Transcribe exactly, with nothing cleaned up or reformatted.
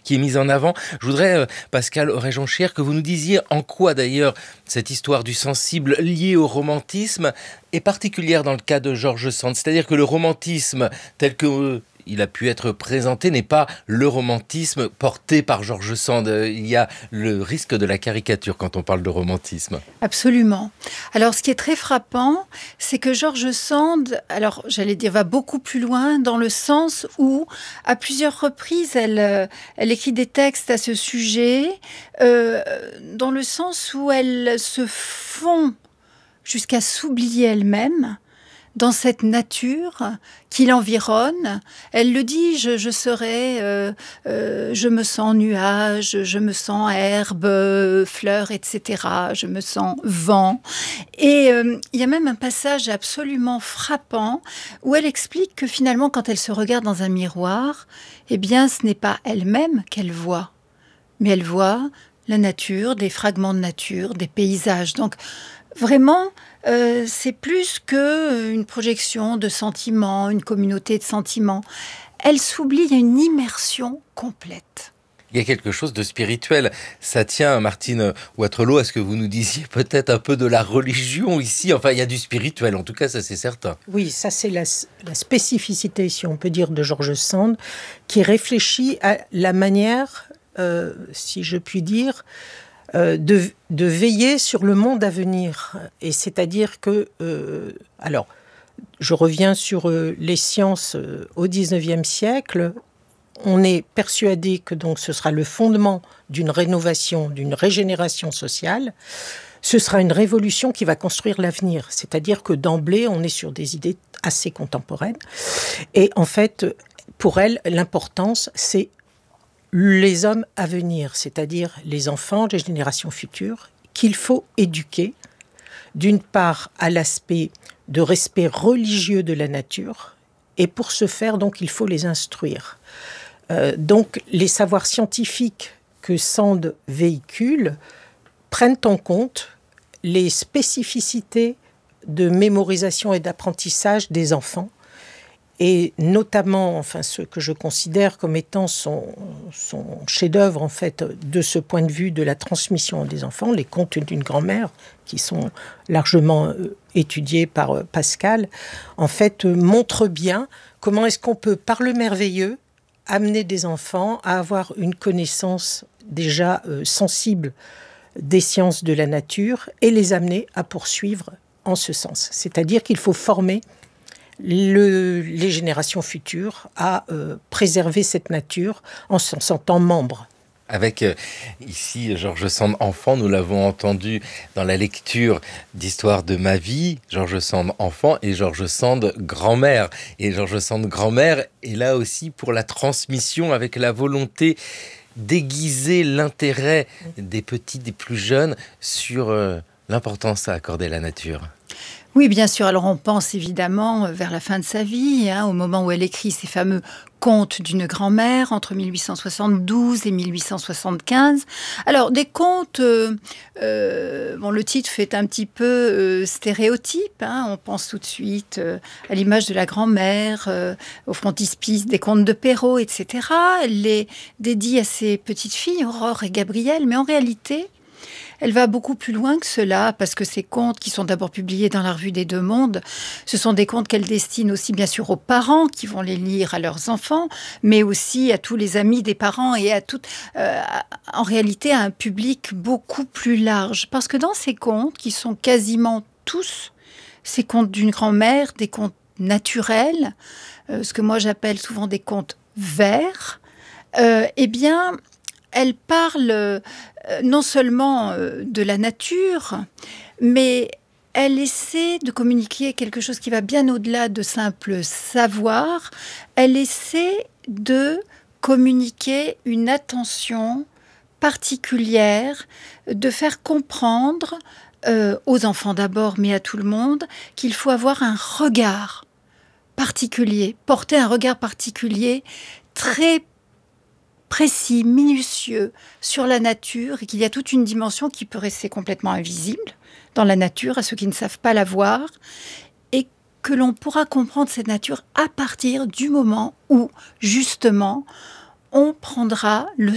qui est mise en avant. Je voudrais, euh, Pascal Auret-Jonchère, que vous nous disiez en quoi d'ailleurs cette histoire du sensible liée au romantisme est particulière dans le cas de George Sand. C'est-à-dire que le romantisme tel que euh, il a pu être présenté n'est pas le romantisme porté par George Sand. Il y a le risque de la caricature quand on parle de romantisme. Absolument. Alors, ce qui est très frappant, c'est que George Sand, alors j'allais dire, va beaucoup plus loin dans le sens où, à plusieurs reprises, elle, elle écrit des textes à ce sujet, euh, dans le sens où elle se fond jusqu'à s'oublier elle-même dans cette nature qui l'environne. Elle le dit, je, je serai, euh, euh, je me sens nuage, je me sens herbe, fleurs, et cetera. Je me sens vent. Et euh, il y a même un passage absolument frappant où elle explique que finalement, quand elle se regarde dans un miroir, eh bien, ce n'est pas elle-même qu'elle voit, mais elle voit la nature, des fragments de nature, des paysages. Donc, vraiment, euh, c'est plus qu'une projection de sentiments, une communauté de sentiments. Elle s'oublie, il y a une immersion complète. Il y a quelque chose de spirituel. Ça tient, Martine Waterloo, à ce que vous nous disiez peut-être un peu de la religion ici. Enfin, il y a du spirituel, en tout cas, ça c'est certain. Oui, ça c'est la, la spécificité, si on peut dire, de George Sand, qui réfléchit à la manière, euh, si je puis dire, Euh, de, de veiller sur le monde à venir. Et c'est-à-dire que, euh, alors, je reviens sur euh, les sciences euh, au dix-neuvième siècle, on est persuadé que donc ce sera le fondement d'une rénovation, d'une régénération sociale. Ce sera une révolution qui va construire l'avenir. C'est-à-dire que d'emblée, on est sur des idées assez contemporaines. Et en fait, pour elle, l'importance, c'est les hommes à venir, c'est-à-dire les enfants, les générations futures, qu'il faut éduquer, d'une part à l'aspect de respect religieux de la nature, et pour ce faire, donc, il faut les instruire. Euh, donc, les savoirs scientifiques que Sand véhicule prennent en compte les spécificités de mémorisation et d'apprentissage des enfants, et notamment, enfin, ce que je considère comme étant son, son chef-d'œuvre, en fait, de ce point de vue de la transmission des enfants, les contes d'une grand-mère, qui sont largement étudiés par Pascal, en fait, montrent bien comment est-ce qu'on peut, par le merveilleux, amener des enfants à avoir une connaissance déjà euh, sensible des sciences de la nature et les amener à poursuivre en ce sens. C'est-à-dire qu'il faut former Le, les générations futures à euh, préserver cette nature en s'en sentant membre. Avec euh, ici George Sand enfant, nous l'avons entendu dans la lecture d'Histoire de ma vie, George Sand enfant et George Sand grand-mère. Et George Sand grand-mère est là aussi pour la transmission, avec la volonté d'aiguiser l'intérêt des petits, des plus jeunes sur euh, l'importance à accorder à la nature. Oui, bien sûr. Alors, on pense évidemment vers la fin de sa vie, hein, au moment où elle écrit ces fameux contes d'une grand-mère entre mille huit cent soixante-douze et mille huit cent soixante-quinze. Alors, des contes, euh, euh, bon, le titre fait un petit peu euh, stéréotype. Hein, on pense tout de suite euh, à l'image de la grand-mère, euh, au frontispice des contes de Perrault, et cetera. Elle les dédie à ses petites filles, Aurore et Gabrielle, mais en réalité, elle va beaucoup plus loin que cela, parce que ces contes qui sont d'abord publiés dans la Revue des Deux Mondes, ce sont des contes qu'elle destine aussi bien sûr aux parents qui vont les lire à leurs enfants, mais aussi à tous les amis des parents et à tout, euh, en réalité à un public beaucoup plus large. Parce que dans ces contes, qui sont quasiment tous ces contes d'une grand-mère, des contes naturels, euh, ce que moi j'appelle souvent des contes verts, euh, eh bien, elle parle euh, non seulement euh, de la nature, mais elle essaie de communiquer quelque chose qui va bien au-delà de simple savoir. Elle essaie de communiquer une attention particulière, de faire comprendre euh, aux enfants d'abord, mais à tout le monde, qu'il faut avoir un regard particulier, porter un regard particulier très précis, minutieux sur la nature, et qu'il y a toute une dimension qui peut rester complètement invisible dans la nature à ceux qui ne savent pas la voir, et que l'on pourra comprendre cette nature à partir du moment où, justement, on prendra le